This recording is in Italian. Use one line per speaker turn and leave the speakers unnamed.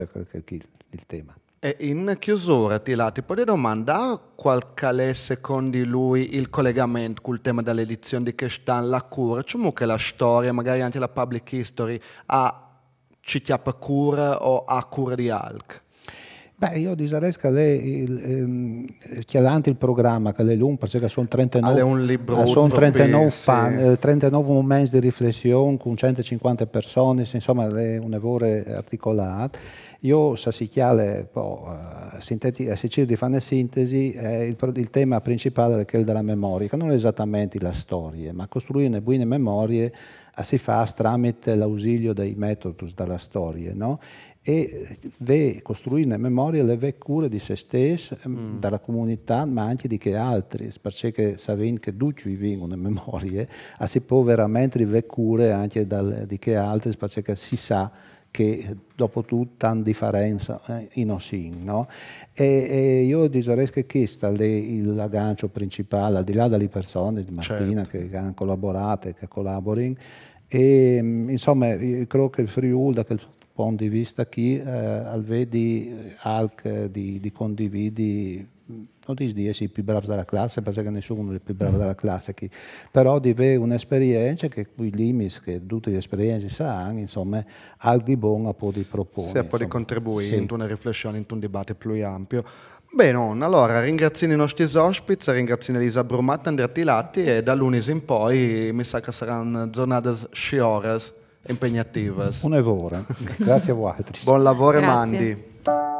il tema.
E in chiusura, ti può domandare qual è secondo lui il collegamento col tema dell'edizione di quest'anno, la cura, cioè che la storia, magari anche la public history, ci chiappa cura o ha cura di Alc?
Beh, io direi che c'è davanti il programma, che è lungo, perché sono 39,
è un libro
sono 39,
sì.
39 momenti di riflessione con 150 persone, insomma è un lavoro articolato. Io si chiede, a cercare di fare una sintesi, il tema principale è quello della memoria, che non è esattamente la storia, ma costruire una buone memorie si fa tramite l'ausilio dei metodi della storia, no? E costruire una memoria le cure di se stesso, della comunità, ma anche di che altri, perché sapendo che tutti vivono una memoria, si può veramente avere cure anche di che altri, perché si sa che dopo tutto tanta differenza in ossin, no? E io direi che questo è l'aggancio principale, al di là delle persone, di Martina, che hanno collaborato e che collaborano, e insomma io credo che il Friuli, da quel punto di vista qui, al vedi anche di condividi, non di essere i più bravi della classe, perché nessuno è il più bravo della classe qui, però di avere un'esperienza che con i limiti che tutte le esperienze sanno, insomma, al di buono può di proporre.
Se può contribuire
sì,
in una riflessione, in un dibattito più ampio. Bene, allora ringrazio i nostri ospiti, ringrazio Elisa Brumat, Andrea Tilati e da lunedì in poi mi sa che saranno giornate sciore impegnative.
un'evora. Grazie a voi.
Buon lavoro e
Grazie.
mandi.